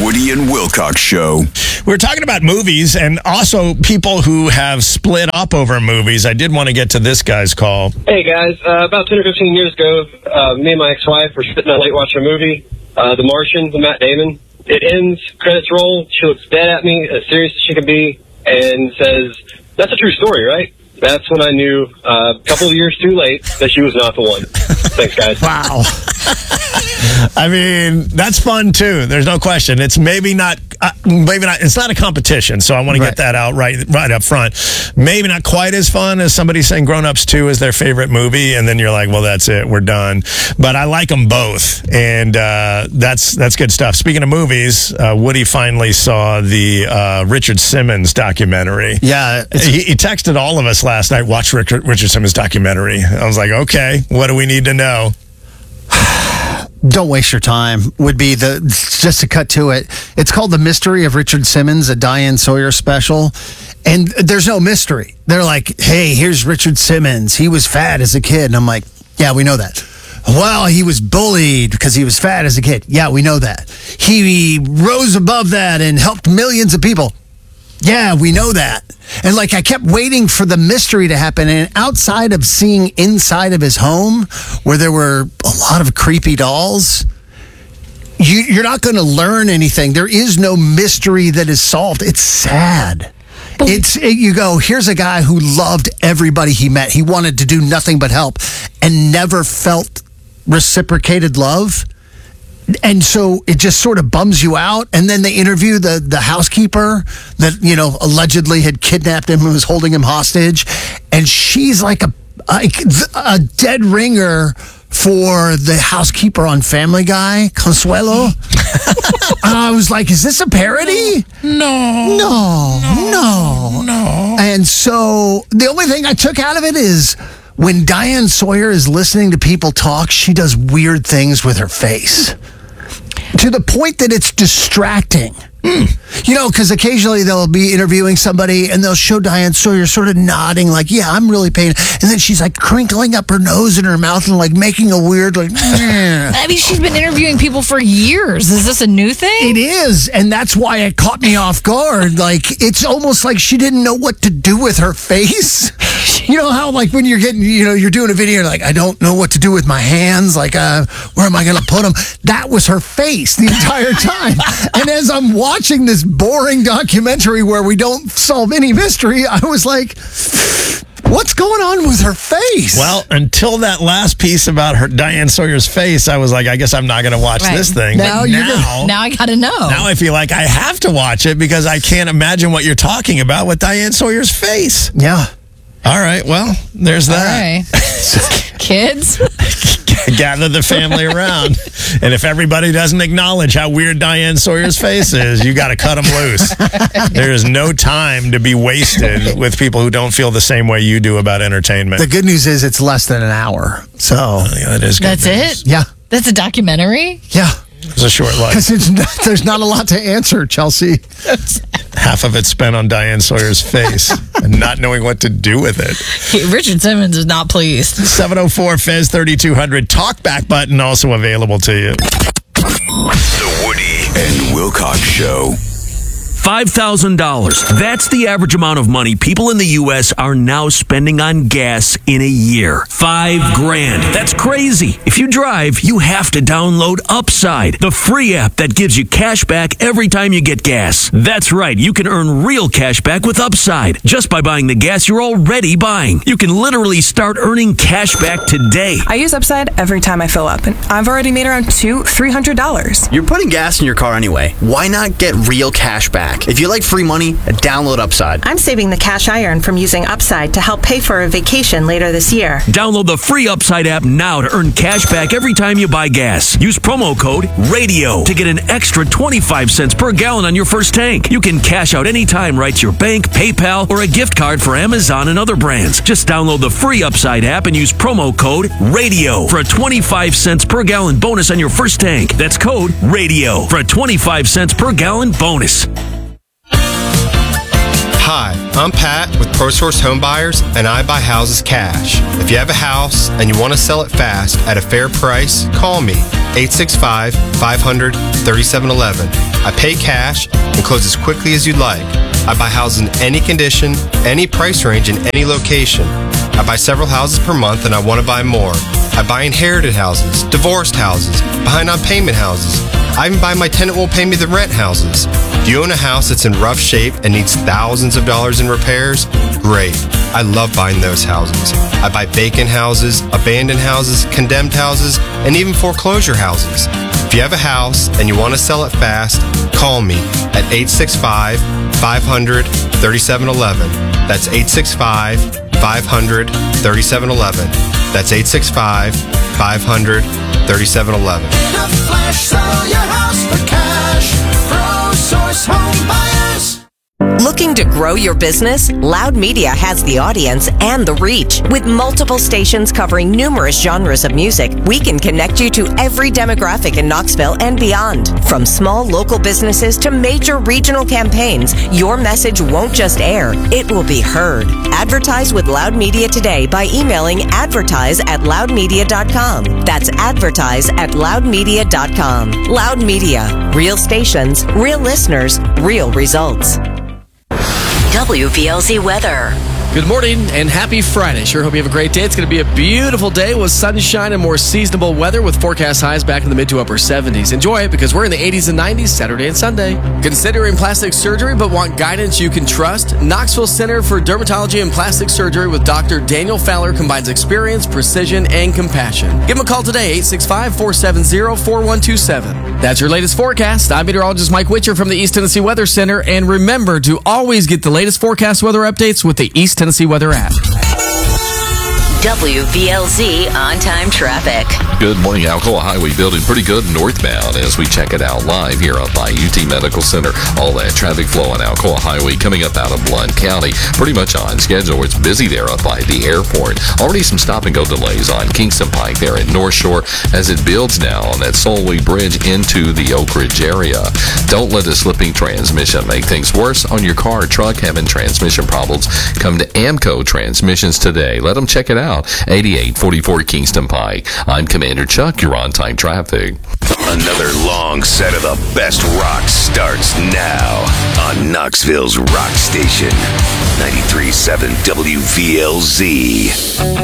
Woody and Wilcox Show. We're talking about movies and also people who have split up over movies. I did want to get to this guy's call. Hey, guys. About 10 or 15 years ago, me and my ex-wife were sitting out late watching a movie, The Martian, with Matt Damon. It ends, credits roll, she looks dead at me, as serious as she can be, and says, "That's a true story, right?" That's when I knew, a couple of years too late, that she was not the one. Thanks, guys. Wow. I mean, that's fun, too. There's no question. It's maybe not, it's not a competition, so I want to get that out right up front. Maybe not quite as fun as somebody saying Grown Ups 2 is their favorite movie, and then you're like, well, that's it, we're done. But I like them both, and that's good stuff. Speaking of movies, Woody finally saw the Richard Simmons documentary. Yeah. He texted all of us last night, watch Richard Simmons documentary. I was like, okay, what do we need to know? Don't waste your time would be just to cut to it. It's called The Mystery of Richard Simmons, a Diane Sawyer special. And there's no mystery. They're like, hey, here's Richard Simmons. He was fat as a kid. And I'm like, yeah, we know that. Well, he was bullied because he was fat as a kid. Yeah, we know that. He rose above that and helped millions of people. Yeah, we know that. And I kept waiting for the mystery to happen. And outside of seeing inside of his home, where there were a lot of creepy dolls, you're not going to learn anything. There is no mystery that is solved. It's sad. You go, here's a guy who loved everybody he met. He wanted to do nothing but help and never felt reciprocated love. And so it just sort of bums you out. And then they interview the housekeeper that, allegedly had kidnapped him and was holding him hostage. And she's like a dead ringer for the housekeeper on Family Guy, Consuelo. And I was like, is this a parody? No. And so the only thing I took out of it is when Diane Sawyer is listening to people talk, she does weird things with her face. To the point that it's distracting. Because occasionally they'll be interviewing somebody and they'll show Diane Sawyer sort of nodding like, yeah, I'm really paying. And then she's like crinkling up her nose in her mouth and making a weird I mean, she's been interviewing people for years. Is this a new thing? It is. And that's why it caught me off guard. It's almost like she didn't know what to do with her face. You know how when you're getting, you're doing a video, you're like, I don't know what to do with my hands. Where am I going to put them? That was her face the entire time. And as I'm watching this boring documentary where we don't solve any mystery, I was like, what's going on with her face? Well, until that last piece about Diane Sawyer's face, I was like, I guess I'm not going to watch this thing. Now I got to know. Now I feel like I have to watch it because I can't imagine what you're talking about with Diane Sawyer's face. Yeah. All right, well, there's that. All right. Kids? Gather the family around. And if everybody doesn't acknowledge how weird Diane Sawyer's face is, you got to cut them loose. There is no time to be wasted with people who don't feel the same way you do about entertainment. The good news is it's less than an hour. So that is good. That's news. it? Yeah. That's a documentary? Yeah. It's a short life. Because there's not a lot to answer, Chelsea. Half of it spent on Diane Sawyer's face and not knowing what to do with it. Richard Simmons is not pleased. 704-FEZ-3200. Talkback button also available to you. The Woody and Wilcox Show. $5,000. That's the average amount of money people in the U.S. are now spending on gas in a year. $5,000. That's crazy. If you drive, you have to download Upside, the free app that gives you cash back every time you get gas. That's right. You can earn real cash back with Upside just by buying the gas you're already buying. You can literally start earning cash back today. I use Upside every time I fill up, and I've already made around $200-$300. You're putting gas in your car anyway. Why not get real cash back? If you like free money, download Upside. I'm saving the cash I earn from using Upside to help pay for a vacation later this year. Download the free Upside app now to earn cash back every time you buy gas. Use promo code RADIO to get an extra 25 cents per gallon on your first tank. You can cash out anytime right to your bank, PayPal, or a gift card for Amazon and other brands. Just download the free Upside app and use promo code RADIO for a 25 cents per gallon bonus on your first tank. That's code RADIO for a 25 cents per gallon bonus. Hi, I'm Pat with ProSource Home Buyers, and I buy houses cash. If you have a house and you want to sell it fast at a fair price, call me, 865-500-3711. I pay cash and close as quickly as you'd like. I buy houses in any condition, any price range, in any location. I buy several houses per month and I want to buy more. I buy inherited houses, divorced houses, behind on payment houses. I even buy my tenant won't pay me the rent houses. Do you own a house that's in rough shape and needs thousands of dollars in repairs? Great. I love buying those houses. I buy vacant houses, abandoned houses, condemned houses, and even foreclosure houses. If you have a house and you want to sell it fast, call me at 865-500-3711. That's 865-500-3711. That's 865-500-3711. Flash sell your house for cash. ProSource Home Buyers. Looking to grow your business? Loud Media has the audience and the reach. With multiple stations covering numerous genres of music, we can connect you to every demographic in Knoxville and beyond. From small local businesses to major regional campaigns, your message won't just air, it will be heard. Advertise with Loud Media today by emailing advertise@loudmedia.com. That's advertise@loudmedia.com. Loud Media. Real stations, real listeners, real results. WVLZ weather. Good morning and happy Friday. Sure hope you have a great day. It's going to be a beautiful day with sunshine and more seasonable weather with forecast highs back in the mid to upper 70s. Enjoy it because we're in the 80s and 90s Saturday and Sunday. Considering plastic surgery but want guidance you can trust? Knoxville Center for Dermatology and Plastic Surgery with Dr. Daniel Fowler combines experience, precision, and compassion. Give him a call today, 865-470-4127. That's your latest forecast. I'm meteorologist Mike Witcher from the East Tennessee Weather Center. And remember to always get the latest forecast weather updates with the East Tennessee Weather app. WVLZ on-time traffic. Good morning. Alcoa Highway building pretty good northbound as we check it out live here up by UT Medical Center. All that traffic flow on Alcoa Highway coming up out of Blount County. Pretty much on schedule. It's busy there up by the airport. Already some stop-and-go delays on Kingston Pike there at North Shore as it builds now on that Solway Bridge into the Oak Ridge area. Don't let a slipping transmission make things worse on your car or truck having transmission problems. Come to Amco Transmissions today. Let them check it out. 8844 Kingston Pike. I'm Commander Chuck. You're on time traffic. Another long set of the best rock starts now on Knoxville's Rock Station, 93.7 WVLZ.